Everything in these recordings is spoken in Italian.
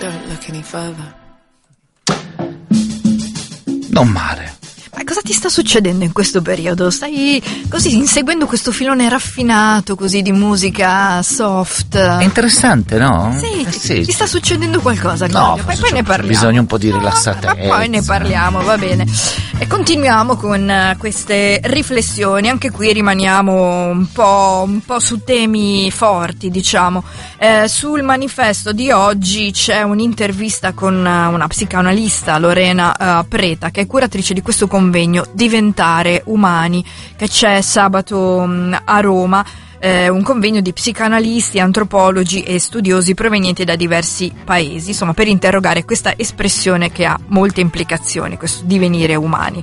Non male. Ma cosa ti sta succedendo in questo periodo? Stai così inseguendo questo filone raffinato così di musica soft? È interessante, no? Sì. Ti sta succedendo qualcosa, Claudio? No, poi ne parliamo. Bisogna un po' di rilassatezza. Ma poi ne parliamo, va bene. E continuiamo con queste riflessioni. Anche qui rimaniamo un po' su temi forti, diciamo. Sul manifesto di oggi c'è un'intervista con una psicanalista, Lorena Preta, che è curatrice di questo convegno Diventare Umani, che c'è sabato a Roma. Un convegno di psicanalisti, antropologi e studiosi provenienti da diversi paesi, insomma, per interrogare questa espressione che ha molte implicazioni, questo divenire umani.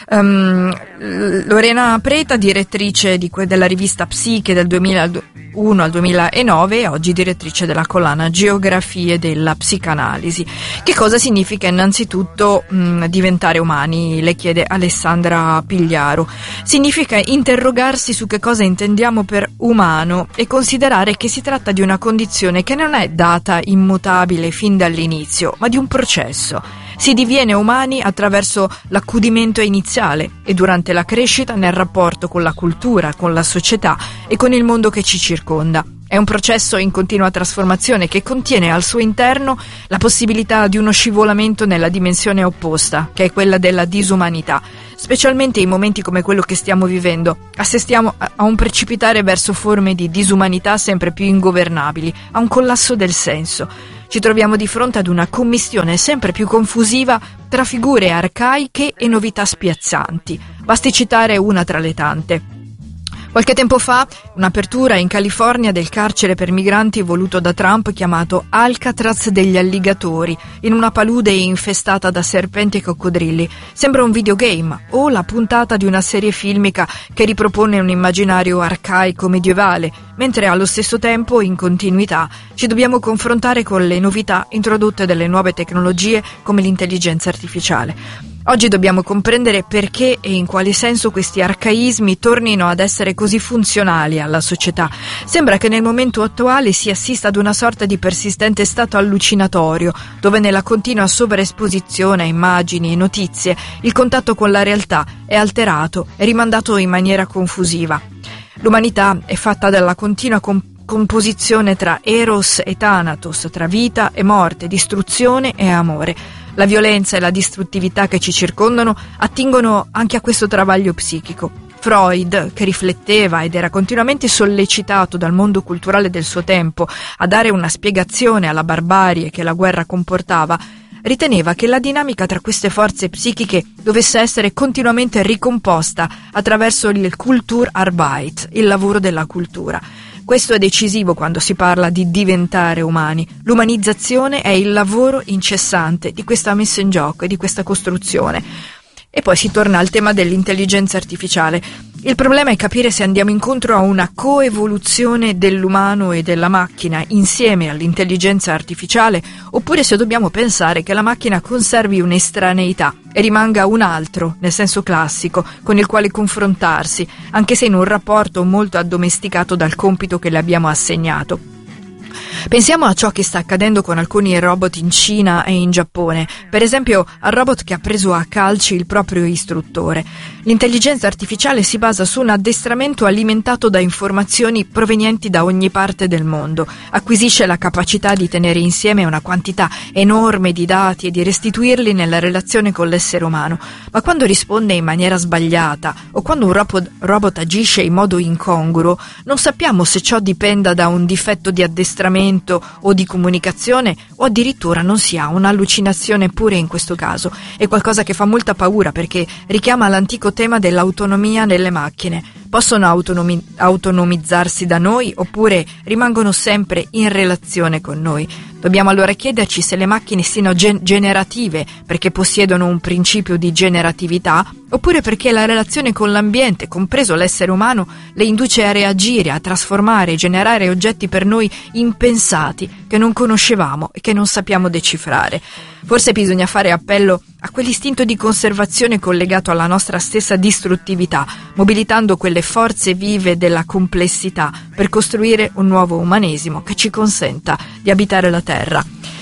Lorena Preta, direttrice della rivista Psiche del 2001 al 2009 e oggi direttrice della collana Geografie della psicanalisi. Che cosa significa innanzitutto diventare umani? Le chiede Alessandra Pigliaro. Significa interrogarsi su che cosa intendiamo per umano e considerare che si tratta di una condizione che non è data immutabile fin dall'inizio, ma di un processo. Si diviene umani attraverso l'accudimento iniziale e durante la crescita nel rapporto con la cultura, con la società e con il mondo che ci circonda. È un processo in continua trasformazione che contiene al suo interno la possibilità di uno scivolamento nella dimensione opposta, che è quella della disumanità. Specialmente in momenti come quello che stiamo vivendo, assistiamo a un precipitare verso forme di disumanità sempre più ingovernabili, a un collasso del senso. Ci troviamo di fronte ad una commistione sempre più confusiva tra figure arcaiche e novità spiazzanti. Basti citare una tra le tante. Qualche tempo fa, un'apertura in California del carcere per migranti voluto da Trump chiamato Alcatraz degli alligatori, in una palude infestata da serpenti e coccodrilli. Sembra un videogame o la puntata di una serie filmica che ripropone un immaginario arcaico medievale, mentre allo stesso tempo, in continuità, ci dobbiamo confrontare con le novità introdotte dalle nuove tecnologie come l'intelligenza artificiale. Oggi dobbiamo comprendere perché e in quale senso questi arcaismi tornino ad essere così funzionali alla società. Sembra che nel momento attuale si assista ad una sorta di persistente stato allucinatorio, dove nella continua sovraesposizione a immagini e notizie il contatto con la realtà è alterato e rimandato in maniera confusiva. L'umanità è fatta dalla continua composizione tra eros e thanatos, tra vita e morte, distruzione e amore. La violenza e la distruttività che ci circondano attingono anche a questo travaglio psichico. Freud, che rifletteva ed era continuamente sollecitato dal mondo culturale del suo tempo a dare una spiegazione alla barbarie che la guerra comportava, riteneva che la dinamica tra queste forze psichiche dovesse essere continuamente ricomposta attraverso il Kulturarbeit, il lavoro della cultura. Questo è decisivo quando si parla di diventare umani. L'umanizzazione è il lavoro incessante di questa messa in gioco e di questa costruzione. E poi si torna al tema dell'intelligenza artificiale. Il problema è capire se andiamo incontro a una coevoluzione dell'umano e della macchina insieme all'intelligenza artificiale, oppure se dobbiamo pensare che la macchina conservi un'estraneità e rimanga un altro, nel senso classico, con il quale confrontarsi, anche se in un rapporto molto addomesticato dal compito che le abbiamo assegnato. Pensiamo a ciò che sta accadendo con alcuni robot in Cina e in Giappone, per esempio al robot che ha preso a calci il proprio istruttore. L'intelligenza artificiale si basa su un addestramento alimentato da informazioni provenienti da ogni parte del mondo, acquisisce la capacità di tenere insieme una quantità enorme di dati e di restituirli nella relazione con l'essere umano, ma quando risponde in maniera sbagliata o quando un robot agisce in modo incongruo, non sappiamo se ciò dipenda da un difetto di addestramento o di comunicazione o addirittura non si ha un'allucinazione pure in questo caso. È qualcosa che fa molta paura perché richiama l'antico tema dell'autonomia nelle macchine. Possono autonomizzarsi da noi oppure rimangono sempre in relazione con noi? Dobbiamo allora chiederci se le macchine siano generative perché possiedono un principio di generatività oppure perché la relazione con l'ambiente, compreso l'essere umano, le induce a reagire, a trasformare e generare oggetti per noi impensati che non conoscevamo e che non sappiamo decifrare. Forse bisogna fare appello a quell'istinto di conservazione collegato alla nostra stessa distruttività, mobilitando quelle forze vive della complessità per costruire un nuovo umanesimo che ci consenta di abitare la Terra.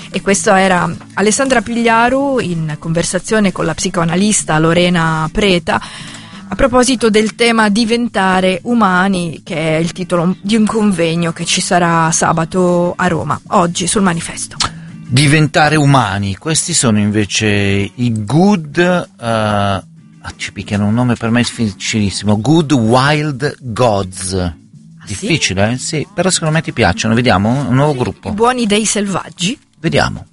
E questo era Alessandra Pigliaru in conversazione con la psicoanalista Lorena Preta a proposito del tema diventare umani, che è il titolo di un convegno che ci sarà sabato a Roma, oggi sul Manifesto. Diventare umani, questi sono invece i Good, ci picchiano un nome per me difficilissimo, Good Wild Gods. Difficile, sì, però secondo me ti piacciono, vediamo, un nuovo gruppo. I buoni dei selvaggi? Vediamo.